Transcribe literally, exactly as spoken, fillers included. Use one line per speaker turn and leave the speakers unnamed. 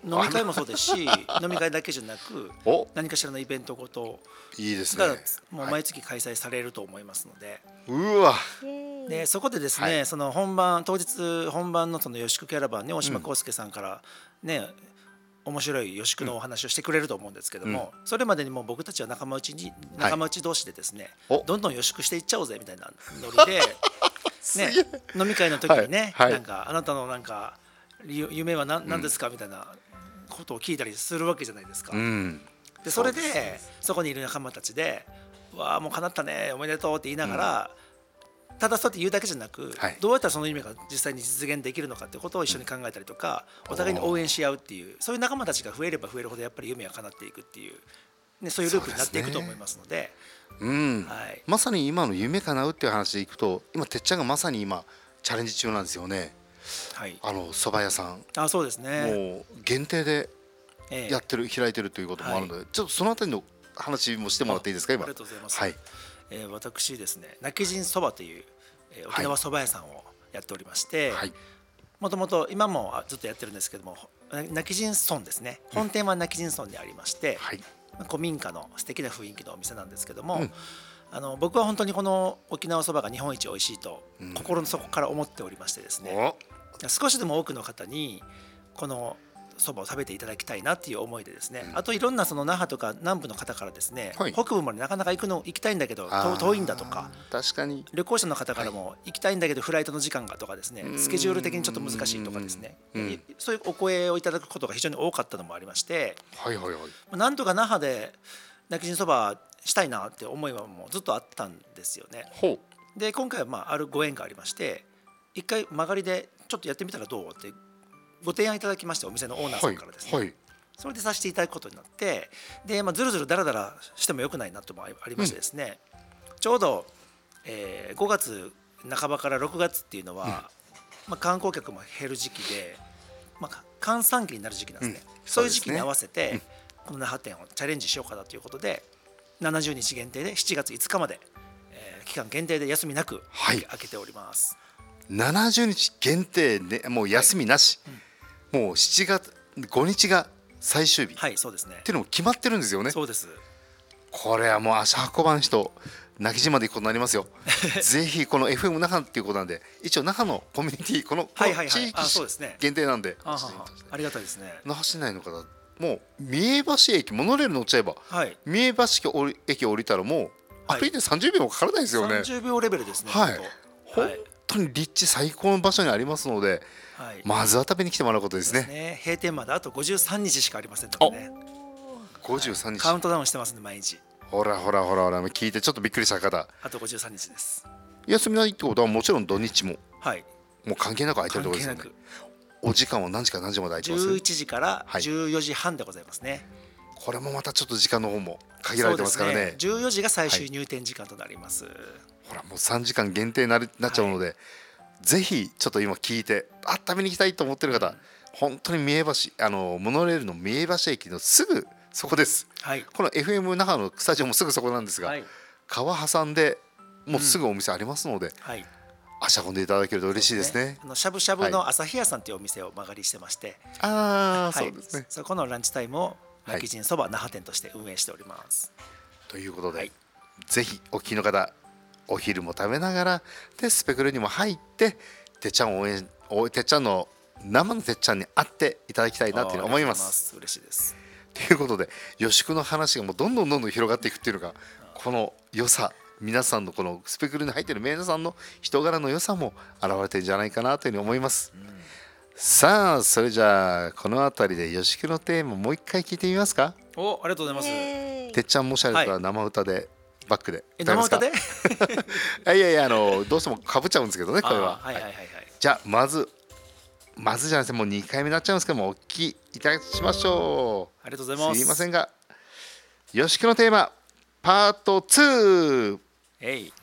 飲み会もそうですし飲み会だけじゃなく
お
何かしらのイベントごと
いいですね。
がもう毎月開催されると思いますので、
うわ
でそこでですね、
はい
その本番当日本番のその吉久キャラバンね大島康介さんからね、面白い吉久のお話をしてくれると思うんですけども、それまでにもう僕たちは仲間内に仲間内同士でですね、
お
どんどん吉久していっちゃおうぜみたいなノリでね、飲み会の時にね、
はいはい
なんかあなたのなんかゆ夢は何何ですかみたいなことを聞いたりするわけじゃないですか。
うん
でそれでそこにいる仲間たちで「わあもう叶ったねおめでとう」って言いながら、ただそうやって言うだけじゃなく、
はい
どうやったらその夢が実際に実現できるのかってことを一緒に考えたりとか、お互いに応援し合うっていう、そういう仲間たちが増えれば増えるほどやっぱり夢は叶っていくっていう、ね、そういうループになっていくと思いますので、
うん
はい
まさに今の夢叶うっていう話でいくと、今てっちゃんがまさに今チャレンジ中なんですよね。
はい
あの蕎麦屋さん
あそうですね、
もう限定で
ええ
やってる開いてるということもあるので、ちょっとそのあたりの話もしてもらっていいですか今。
ありがとうございます、
はい
えー私ですね泣き人そばという、えー沖縄そば屋さんをやっておりまして、
はい
もともと今もあずっとやってるんですけども、泣き人村ですね、本店は泣き人村にありまして、
はい
古民家の素敵な雰囲気のお店なんですけども、
うん
あの僕は本当にこの沖縄そばが日本一美味しいと
うん
心の底から思っておりましてですね、
お
少しでも多くの方にこのそばを食べていただきたいなっていう思いでですね、
うん
あといろんなその那覇とか南部の方からですね、
はい
北部までなかなか行くの行きたいんだけど
あー
遠いんだとか、
確かに
旅行者の方からも行きたいんだけどフライトの時間がとかですね、スケジュール的にちょっと難しいとかですね、
うん
そういうお声をいただくことが非常に多かったのもありまして、
はいはいはい
なんとか那覇で泣き人そばしたいなって思いはもうずっとあったんですよね。
ほう
で今回はまああるご縁がありまして、一回曲がりでちょっとやってみたらどうってご提案いただきまして、お店のオーナーさんからですね、
はいはい
それでさせていただくことになって、で、まあ、ずるずるだらだらしてもよくないなともありましてですね、ちょうど、えーごがつなかばからろくがつっていうのは、まあ、観光客も減る時期で、まあ、閑散期になる時期なんですね、
うん
そういう時期に合わせ
そう
て、この那覇店をチャレンジしようかなということでななじゅうにち限定でしちがついつかまで、えー期間限定で休みなく
はい
開けております。
ななじゅうにち限定でもう休みなし、もうしちがつごにちが最終日っ
はい、そうですね。
ていうのも決まってるんですよね。
そうです。
これはもう足運ばん人泣き島で行くことになりますよぜひこの エフエム 那覇っていうことなんで、一応那覇のコミュニティこのこ
はいはいはい
の地域
あそうですね
限定なんで、
あははありがたいですね。
那覇市内の方もう三重橋駅モノレール乗っちゃえば、
はい。
三重橋駅降りたらもう
はい
歩いてさんじゅうびょうもかからないですよね。
さんじゅうびょうレベルですね。
はい
本当
本当に立地最高の場所にありますので、
はい。
まずは食べに来てもらうことですね。
ね、閉店まであとごじゅうさんにちしかありませんのでね。
ごじゅうさんにち、
カウントダウンしてますね毎日。
ほらほらほらほら聞いてちょっとびっくりした方、
あとごじゅうさんにちです。
休みないってことはもちろん土日も
はい。
もう関係なく空いてる
関
ところですよね。
係なく
お時間は何時から何時まで空いてます
じゅういちじから
はい
じゅうよじはんでございますね。
これもまたちょっと時間の方も限られてますからね。
そうですじゅうよじが最終入店時間となります。
ほらもうさんじかん限定になるなっちゃうので、ぜひちょっと今聞いてあ食べに行きたいと思ってる方、本当に三重橋あのモノレールの三重橋駅のすぐそこです。
はい。
この エフエム 那覇のスタジオもすぐそこなんですが、
はい。
川挟んでもうすぐお店ありますので、
はい。
足運んでいただけると嬉しいですね。
あのしゃぶしゃぶの朝日屋さんというお店を間借りしてまして、
ああ、
はい
そうですね。
そこのランチタイムを泣き人そば那覇店として運営しております。
ということで、
はい
ぜひお聞きの方お昼も食べながらでスペクルにも入っててっちゃんを応援おてっちゃんの生のてっちゃんに会っていただきたいなというふうに思いま。
ありがとうございますす。嬉しいです。
ということで吉久の話がもうどんどんどんどん広がっていくっていうのがこの良さ、皆さんのこのスペクルに入っている皆さんの人柄の良さも現れてるんじゃないかなというふうに思います。さあそれじゃあこの辺りで吉久のテーマもう一回聞いてみますか。
お、ありがとうございます。
てっちゃんもしあれたら
はい
生歌でバックで
え
歌いますか。
生歌で？
いやいやあのどうしてもかぶっちゃうんですけどねこれは。
あーはいはいはいはい。
じゃあまずまずじゃないですねもうにかいめになっちゃうんですけどもお聞きいただきましょう。
ありがとうございます。
すいませんが吉久のテーマパートツー。
えい。